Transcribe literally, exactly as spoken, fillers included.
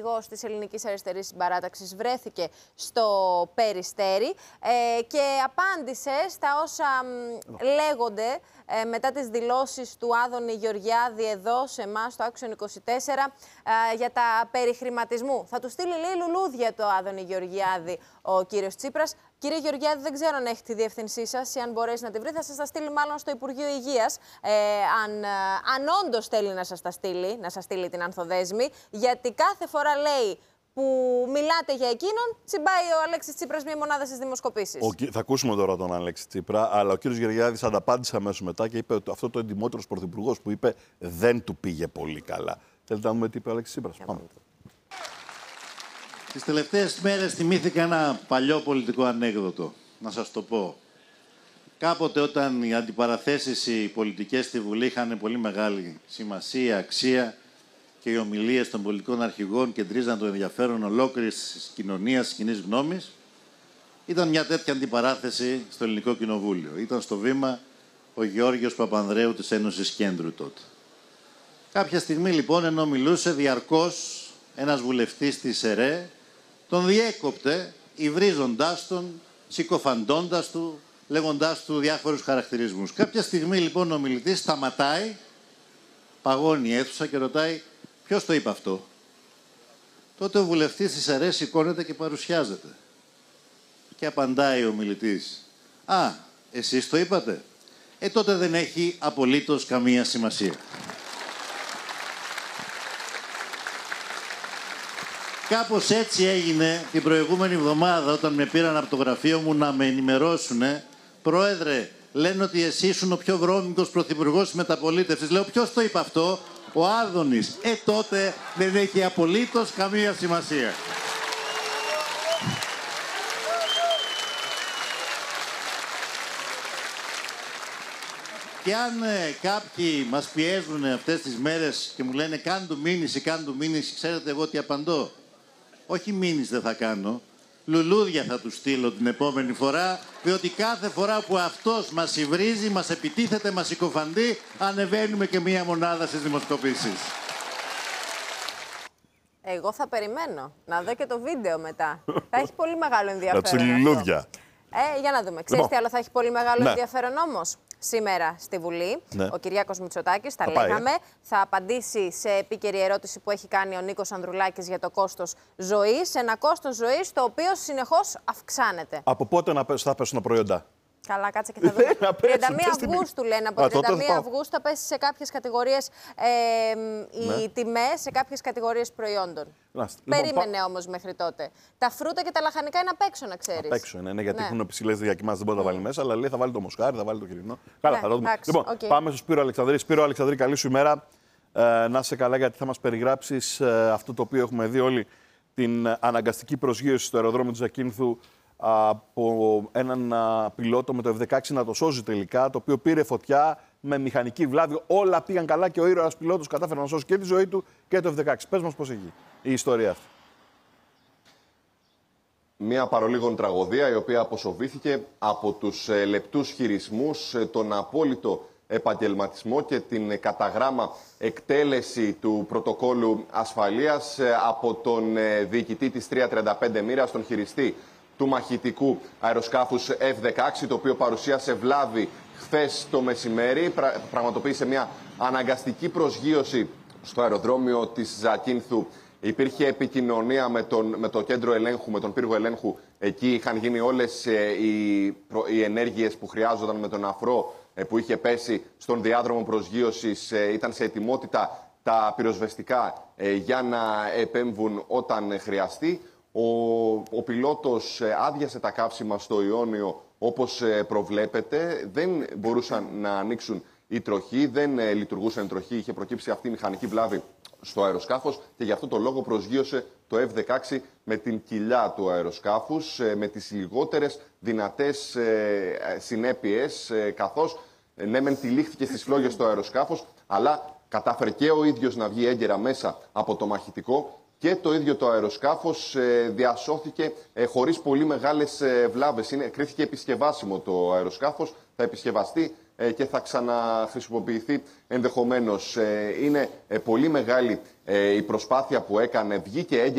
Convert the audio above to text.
αρχηγός της Ελληνικής Αριστερής Συμπαράταξης βρέθηκε στο Περιστέρι ε, και απάντησε στα όσα μ, λέγονται ε, μετά τις δηλώσεις του Άδωνη Γεωργιάδη εδώ σε εμάς στο Action είκοσι τέσσερα ε, για τα περί χρηματισμού. Θα του στείλει λέει λουλούδια το Άδωνη Γεωργιάδη ο κύριος Τσίπρας. Κύριε Γεωργιάδη, δεν ξέρω αν έχει τη διεύθυνσή σας ή αν μπορέσει να τη βρει. Θα σας τα στείλει μάλλον στο Υπουργείο Υγείας. Ε, αν, αν όντως θέλει να σας τα στείλει, να σας στείλει την ανθοδέσμη. Γιατί κάθε φορά λέει που μιλάτε για εκείνον, τσιμπάει ο Αλέξης Τσίπρας μία μονάδα στις δημοσκοπήσεις. Ο, θα ακούσουμε τώρα τον Αλέξη Τσίπρα, αλλά ο κύριος Γεωργιάδης ανταπάντησε αμέσως μετά και είπε ότι αυτό το εντιμότερος πρωθυπουργός που είπε δεν του πήγε πολύ καλά. Θέλετε να δούμε τι είπε ο Αλέξης Τσίπρας? Πάμε. Τις τελευταίες μέρες θυμήθηκα ένα παλιό πολιτικό ανέκδοτο. Να σας το πω. Κάποτε όταν οι αντιπαραθέσεις οι πολιτικές στη Βουλή είχαν πολύ μεγάλη σημασία, αξία και οι ομιλίες των πολιτικών αρχηγών κεντρίζαν το ενδιαφέρον ολόκληρης κοινωνίας, της κοινής γνώμης, ήταν μια τέτοια αντιπαράθεση στο Ελληνικό Κοινοβούλιο. Ήταν στο βήμα ο Γεώργιος Παπανδρέου της Ένωσης Κέντρου τότε. Κάποια στιγμή λοιπόν, ενώ μιλούσε διαρκώς ένας βουλευτής της ΕΡΕ, τον διέκοπτε υβρίζοντάς τον, συκοφαντώντας του, λέγοντάς του διάφορους χαρακτηρισμούς. Κάποια στιγμή λοιπόν ο μιλητής σταματάει, παγώνει η αίθουσα και ρωτάει ποιος το είπε αυτό. Τότε ο βουλευτής της ΕΡΕ σηκώνεται και παρουσιάζεται. Και απαντάει ο μιλητής, «Α, εσείς το είπατε? Ε, τότε δεν έχει απολύτως καμία σημασία». Κάπως έτσι έγινε την προηγούμενη εβδομάδα όταν με πήραν από το γραφείο μου να με ενημερώσουνε. «Πρόεδρε, λένε ότι εσύ ήσουν ο πιο βρώμικος πρωθυπουργός της μεταπολίτευσης». Λέω, ποιος το είπε αυτό? Ο Άδωνης. Ε, τότε δεν έχει απολύτως καμία σημασία. Και αν ε, κάποιοι μας πιέζουν αυτές τις μέρες και μου λένε «κάν του μήνυση, κάν του μήνυση», ξέρετε εγώ τι απαντώ? Όχι μήνυση δεν θα κάνω, λουλούδια θα του στείλω την επόμενη φορά, διότι κάθε φορά που αυτός μας υβρίζει, μας επιτίθεται, μας συκοφαντεί, ανεβαίνουμε και μία μονάδα στις δημοσκοπήσεις. Εγώ θα περιμένω να δω και το βίντεο μετά. Θα έχει πολύ μεγάλο ενδιαφέρον. Τα λουλούδια. Ε, για να δούμε. Ξέρεις τι άλλο θα έχει πολύ μεγάλο ναι. ενδιαφέρον όμως? Σήμερα στη Βουλή, ναι. ο Κυριάκος Μητσοτάκης, τα θα λέγαμε, πάει, ε? θα απαντήσει σε επίκαιρη ερώτηση που έχει κάνει ο Νίκος Ανδρουλάκης για το κόστος ζωής. Ένα κόστος ζωής το οποίο συνεχώς αυξάνεται. Από πότε να θα πέσουν τα προϊόντα? Καλά, κάτσε και θα δούμε. τριάντα μία Αυγούστου λένε. Από τριάντα μία Αυγούστου θα πέσει σε κάποιες κατηγορίες ε, ναι. οι τιμές, σε κάποιες κατηγορίες προϊόντων. Να, Περίμενε λοιπόν, όμως μέχρι τότε. Τα φρούτα και τα λαχανικά είναι απ' έξω, να ξέρεις. Απ' έξω είναι, ναι, γιατί ναι. έχουν ψηλές διακοιμάνσεις, δεν μπορεί να τα βάλει μέσα, αλλά λέει θα βάλει το μοσχάρι, θα βάλει το χοιρινό. Καλά, ναι, θα το δούμε. Εντάξει, λοιπόν, okay. πάμε στο Σπύρο Αλεξανδρή. Σπύρο Αλεξανδρή, καλή σου ημέρα. Ε, να είσαι καλά, γιατί θα μας περιγράψεις ε, αυτό το οποίο έχουμε δει όλοι, την αναγκαστική προσγείωση στο αεροδρόμιο του Ζακίνθου από έναν α, πιλότο με το εφ δεκαέξι να το σώζει τελικά, το οποίο πήρε φωτιά με μηχανική βλάβη. Όλα πήγαν καλά και ο ήρωας πιλότος κατάφερε να σώσει και τη ζωή του και το εφ δεκαέξι. Πες μας πώς έχει η ιστορία αυτή. Μια παρολίγων τραγωδία η οποία αποσοβήθηκε από τους ε, λεπτούς χειρισμούς, ε, τον απόλυτο επαγγελματισμό και την καταγράμμα εκτέλεση του πρωτοκόλου ασφαλείας ε, από τον ε, διοικητή της τριακόσια τριάντα πέντε μοίρας, τον χειριστή του μαχητικού αεροσκάφους εφ δεκαέξι, το οποίο παρουσίασε βλάβη χθες το μεσημέρι. Πρα, πραγματοποίησε μια αναγκαστική προσγείωση στο αεροδρόμιο της Ζακίνθου. Υπήρχε επικοινωνία με, τον, με το κέντρο ελέγχου, με τον πύργο ελέγχου. Εκεί είχαν γίνει όλες ε, οι, οι ενέργειες που χρειάζονταν με τον αφρό ε, που είχε πέσει στον διάδρομο προσγείωσης. Ε, ήταν σε ετοιμότητα τα πυροσβεστικά ε, για να επέμβουν όταν χρειαστεί. Ο, ο πιλότος άδειασε τα καύσιμα στο Ιόνιο όπως προβλέπεται. Δεν μπορούσαν να ανοίξουν οι τροχοί, δεν λειτουργούσαν οι τροχοί. Είχε προκύψει αυτή η μηχανική βλάβη στο αεροσκάφος και γι' αυτό το λόγο προσγείωσε το εφ δεκαέξι με την κοιλιά του αεροσκάφους, με τις λιγότερες δυνατές συνέπειες, καθώς ναι μεν τυλίχθηκε στις φλόγες το αεροσκάφος, αλλά κατάφερε και ο ίδιος να βγει έγκαιρα μέσα από το μαχητικό. Και το ίδιο το αεροσκάφος ε, διασώθηκε ε, χωρίς πολύ μεγάλες ε, βλάβες. Είναι, κρίθηκε επισκευάσιμο το αεροσκάφος, θα επισκευαστεί ε, και θα ξαναχρησιμοποιηθεί ενδεχομένως. Ε, είναι ε, πολύ μεγάλη ε, η προσπάθεια που έκανε, βγήκε έγκαιρα.